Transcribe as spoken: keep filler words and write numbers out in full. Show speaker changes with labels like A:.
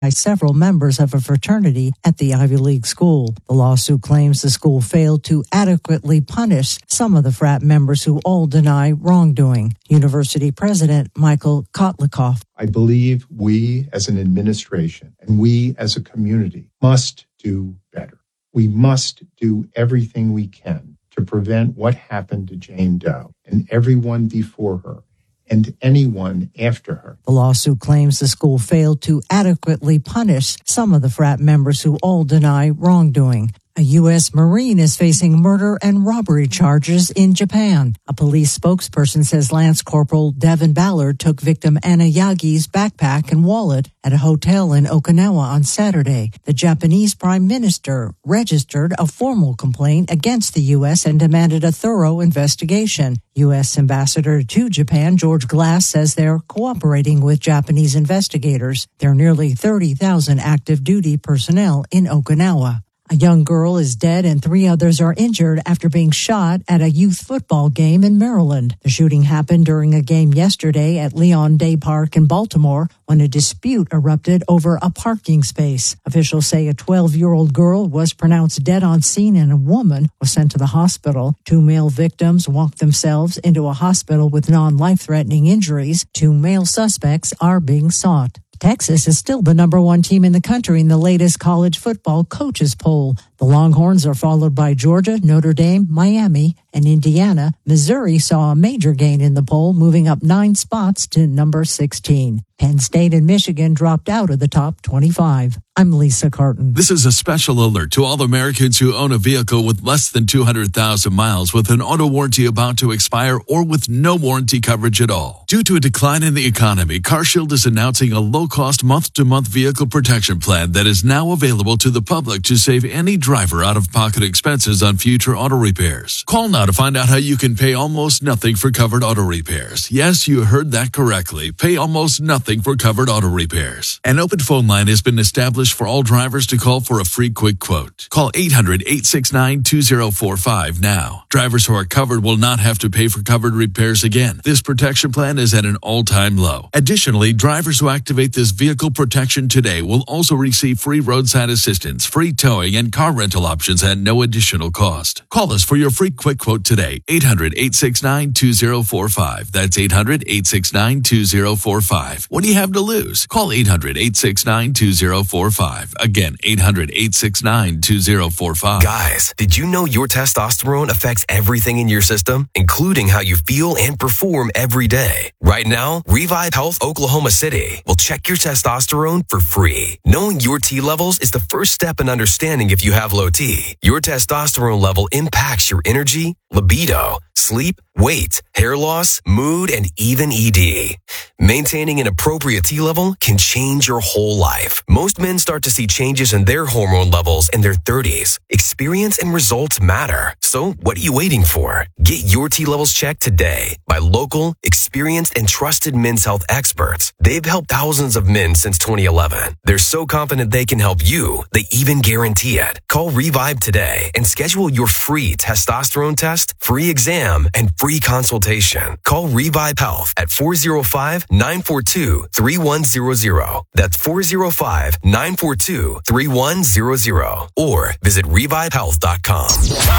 A: by several members of a fraternity at the Ivy League school. The lawsuit claims the school failed to adequately punish some of the frat members who all deny wrongdoing. University President Michael Kotlikoff.
B: I believe we as an administration and we as a community must do better. We must do everything we can to prevent what happened to Jane Doe and everyone before her and anyone after her.
A: The lawsuit claims the school failed to adequately punish some of the frat members who all deny wrongdoing. A U S Marine is facing murder and robbery charges in Japan. A police spokesperson says Lance Corporal Devin Ballard took victim Anna Yagi's backpack and wallet at a hotel in Okinawa on Saturday. The Japanese Prime Minister registered a formal complaint against the U S and demanded a thorough investigation. U S Ambassador to Japan George Glass says they're cooperating with Japanese investigators. There are nearly thirty thousand active duty personnel in Okinawa. A young girl is dead and three others are injured after being shot at a youth football game in Maryland. The shooting happened during a game yesterday at Leon Day Park in Baltimore when a dispute erupted over a parking space. Officials say a twelve-year-old girl was pronounced dead on scene and a woman was sent to the hospital. Two male victims walked themselves into a hospital with non-life-threatening injuries. Two male suspects are being sought. Texas is still the number one team in the country in the latest college football coaches poll. The Longhorns are followed by Georgia, Notre Dame, Miami, and Indiana. Missouri saw a major gain in the poll, moving up nine spots to number sixteen. Penn State and Michigan dropped out of the top twenty-five. I'm Lisa Carton.
C: This is a special alert to all Americans who own a vehicle with less than two hundred thousand miles with an auto warranty about to expire or with no warranty coverage at all. Due to a decline in the economy, CarShield is announcing a low-cost month-to-month vehicle protection plan that is now available to the public to save any driver out-of-pocket expenses on future auto repairs. Call now to find out how you can pay almost nothing for covered auto repairs. Yes, you heard that correctly. Pay almost nothing for covered auto repairs. An open phone line has been established for all drivers to call for a free quick quote. Call eight hundred, eight six nine, two zero four five now. Drivers who are covered will not have to pay for covered repairs again. This protection plan is at an all-time low. Additionally, drivers who activate this vehicle protection today will also receive free roadside assistance, free towing, and car rental options at no additional cost. Call us for your free quick quote today. eight hundred, eight six nine, two zero four five. That's eight hundred, eight six nine, two zero four five. What do you have to lose? Call eight hundred, eight six nine, two zero four five. Again, eight hundred, eight six nine, two zero four five.
D: Guys, did you know your testosterone affects everything in your system, including how you feel and perform every day? Right now, Revive Health Oklahoma City will check your testosterone for free. Knowing your T levels is the first step in understanding if you have low T. Your testosterone level impacts your energy, libido, sleep, weight, hair loss, mood, and even E D. Maintaining an appropriate T level can change your whole life. Most men start to see changes in their hormone levels in their thirties. Experience and results matter. So what are you waiting for? Get your T levels checked today by local, experienced, and trusted men's health experts. They've helped thousands of men since twenty eleven. They're so confident they can help you, they even guarantee it. Call Revive today and schedule your free testosterone test, free exam, and free consultation. Call Revive Health at four oh five, nine four two, three one zero zero. That's four oh five, nine four two, three one zero zero. Or visit revive health dot com.